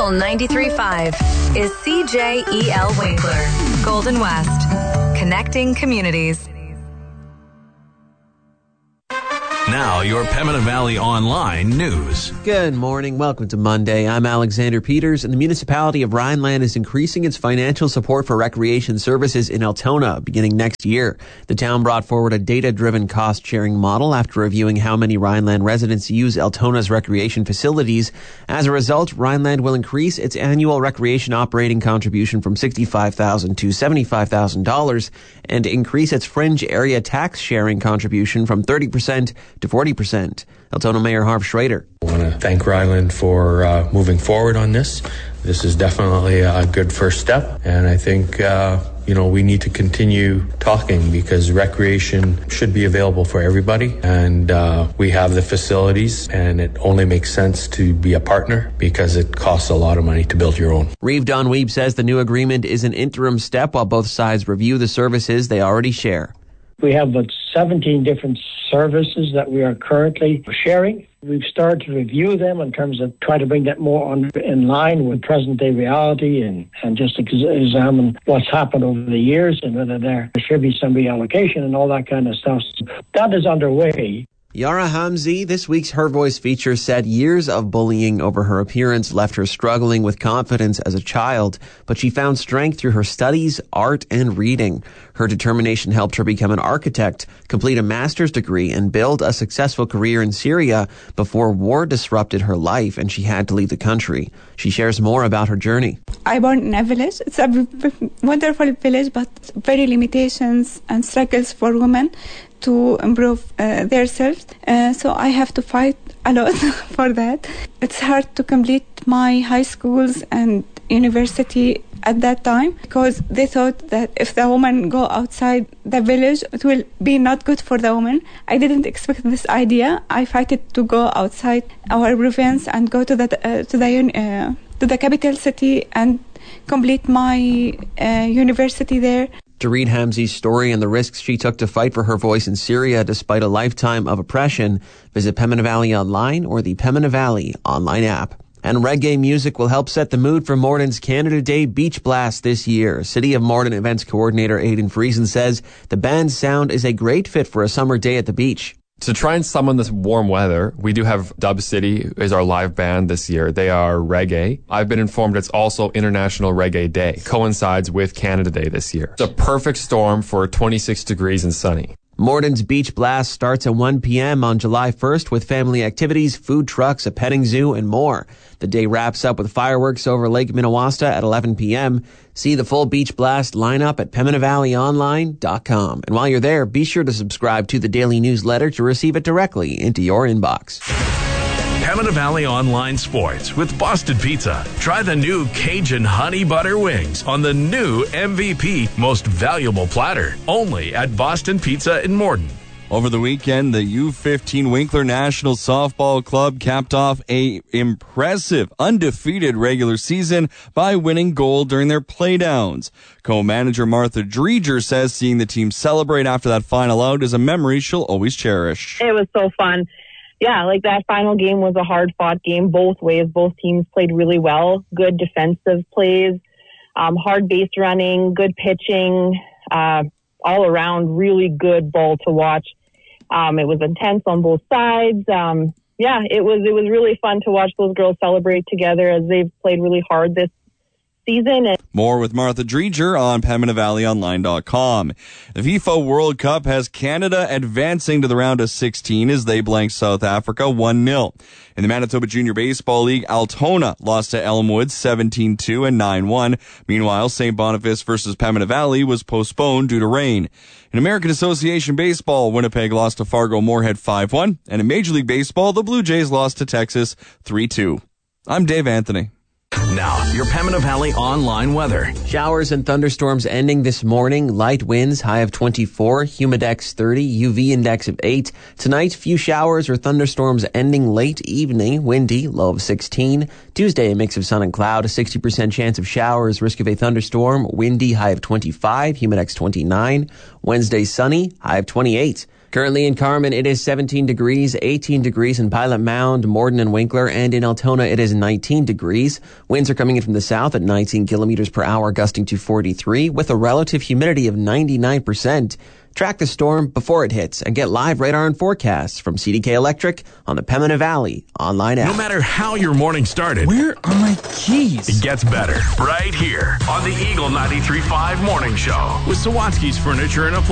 Fuel 93.5 is CJEL Winkler, Golden West, connecting communities. Now, your Pembina Valley Online news. Good morning. Welcome to Monday. I'm Alexander Peters, and the municipality of Rhineland is increasing its financial support for recreation services in Altona beginning next year. The town brought forward a data-driven cost-sharing model after reviewing how many Rhineland residents use Altona's recreation facilities. As a result, Rhineland will increase its annual recreation operating contribution from $65,000 to $75,000 and increase its fringe area tax sharing contribution from 30% to 40%. Altona Mayor Harv Schrader. I want to thank Rhineland for moving forward on this. This is definitely a good first step, and I think we need to continue talking because recreation should be available for everybody, and we have the facilities, and it only makes sense to be a partner because it costs a lot of money to build your own. Reeve Don Weeb says the new agreement is an interim step while both sides review the services they already share. We have about 17 different services that we are currently sharing. We've started to review them in terms of trying to bring that more in line with present-day reality and just examine what's happened over the years and whether there should be some reallocation and all that kind of stuff. That is underway. Yara Hamzi, this week's Her Voice feature, said years of bullying over her appearance left her struggling with confidence as a child, but she found strength through her studies, art, and reading. Her determination helped her become an architect, complete a master's degree, and build a successful career in Syria before war disrupted her life and she had to leave the country. She shares more about her journey. I born in a village. It's a wonderful village, but very limitations and struggles for women to improve themselves. So I have to fight a lot for that. It's hard to complete my high schools and university at that time because they thought that if the woman go outside the village, it will be not good for the woman. I didn't expect this idea. I fight it to go outside our province and go to the capital city and complete my university there. To read Hamzi's story and the risks she took to fight for her voice in Syria despite a lifetime of oppression, visit Pembina Valley Online or the Pembina Valley online app. And reggae music will help set the mood for Morton's Canada Day Beach Blast this year. City of Morton events coordinator Aidan Friesen says the band's sound is a great fit for a summer day at the beach. To try and summon this warm weather, we do have Dub City is our live band this year. They are reggae. I've been informed it's also International Reggae Day. Coincides with Canada Day this year. It's a perfect storm for 26 degrees and sunny. Morton's Beach Blast starts at 1 p.m. on July 1st with family activities, food trucks, a petting zoo, and more. The day wraps up with fireworks over Lake Minnewaska at 11 p.m. See the full Beach Blast lineup at PembinaValleyOnline.com. And while you're there, be sure to subscribe to the daily newsletter to receive it directly into your inbox. Pembina Valley Online Sports with Boston Pizza. Try the new Cajun Honey Butter Wings on the new MVP Most Valuable Platter. Only at Boston Pizza in Morton. Over the weekend, the U15 Winkler National Softball Club capped off a impressive, undefeated regular season by winning gold during their playdowns. Co-manager Martha Dreger says seeing the team celebrate after that final out is a memory she'll always cherish. It was so fun. Yeah, like that final game was a hard-fought game both ways. Both teams played really well. Good defensive plays, hard base running, good pitching, all around really good ball to watch. It was intense on both sides. It was really fun to watch those girls celebrate together as they've played really hard this season. More with Martha Dreger on PembinaValleyOnline.com. The FIFA World Cup has Canada advancing to the round of 16 as they blank South Africa 1-0. In the Manitoba Junior Baseball League, Altona lost to Elmwood 17-2 and 9-1. Meanwhile, St. Boniface versus Pembina Valley was postponed due to rain. In American Association Baseball, Winnipeg lost to Fargo-Moorhead 5-1. And in Major League Baseball, the Blue Jays lost to Texas 3-2. I'm Dave Anthony. Now, your Pembina Valley Online weather. Showers and thunderstorms ending this morning. Light winds, high of 24, humidex 30, UV index of 8. Tonight, few showers or thunderstorms ending late evening. Windy, low of 16. Tuesday, a mix of sun and cloud, a 60% chance of showers, risk of a thunderstorm. Windy, high of 25, humidex 29. Wednesday, sunny, high of 28. Currently in Carmen, it is 17 degrees, 18 degrees in Pilot Mound, Morden and Winkler, and in Altona, it is 19 degrees. Winds are coming in from the south at 19 kilometers per hour, gusting to 43, with a relative humidity of 99%. Track the storm before it hits and get live radar and forecasts from CDK Electric on the Pembina Valley online app. No matter how your morning started, where are my keys? It gets better right here on the Eagle 93.5 Morning Show with Sawatsky's Furniture and Appliances.